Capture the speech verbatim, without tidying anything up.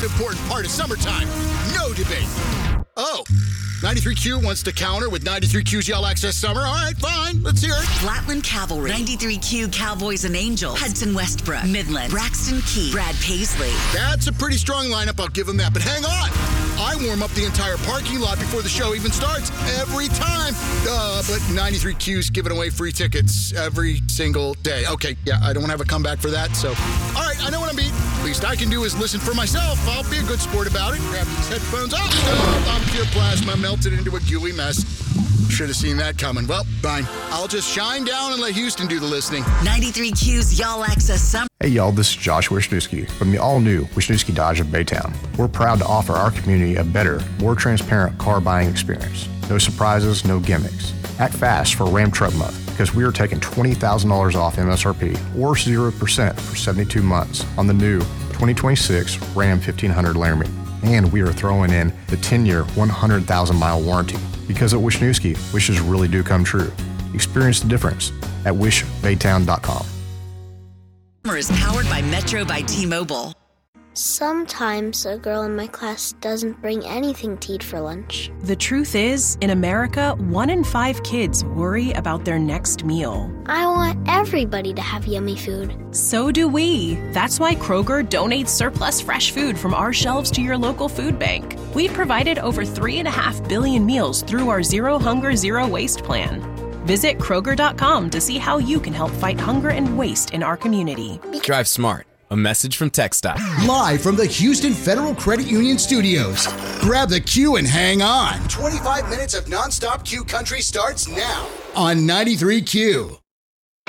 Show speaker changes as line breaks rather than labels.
important part of summertime. No debate. Oh, ninety-three Q wants to counter with ninety-three Q's Y'all Access Summer. All right, fine. Let's hear it.
Flatland Cavalry, ninety-three Q Cowboys and Angels, Hudson Westbrook, Midland, Braxton Key, Brad Paisley.
That's a pretty strong lineup, I'll give them that. But hang on. I warm up the entire parking lot before the show even starts every time. Uh, but ninety-three Q's giving away free tickets every single day. Okay, yeah, I don't have a comeback for that. So, all right, I know what I'm beat. Least I can do is listen for myself. I'll be a good sport about it. Grab these headphones off. Oh, I'm pure plasma melted into a gooey mess. Should have seen that coming. Well, fine. I'll just shine down and let Houston do the listening.
ninety-three Q's Y'all Access Summer.
Hey y'all, this is Josh Wisniewski from the all-new Wisniewski Dodge of Baytown. We're proud to offer our community a better, more transparent car buying experience. No surprises, no gimmicks. Act fast for Ram Truck Month because we are taking twenty thousand dollars off M S R P or zero percent for seventy-two months on the new twenty twenty-six Ram fifteen hundred Laramie. And we are throwing in the ten-year, one hundred thousand mile warranty. Because at Wisniewski, wishes really do come true. Experience the difference at wish baytown dot com.
Summer is powered by Metro by T-Mobile.
Sometimes a girl in my class doesn't bring anything to eat for lunch.
The truth is, in America, one in five kids worry about their next meal.
I want everybody to have yummy food.
So do we. That's why Kroger donates surplus fresh food from our shelves to your local food bank. We've provided over three and a half billion meals through our Zero Hunger, Zero Waste plan. Visit Kroger dot com to see how you can help fight hunger and waste in our community.
Drive smart. A message from TxDOT.
Live from the Houston Federal Credit Union Studios. Grab the Q and hang on. twenty-five minutes of nonstop Q country starts now on ninety-three Q.